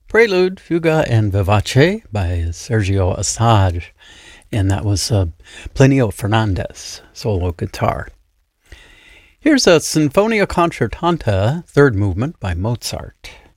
Prelude, Fuga, and Vivace by Sergio Assad. And that was Plinio Fernandez, solo guitar. Here's a Sinfonia Concertanta, third movement by Mozart.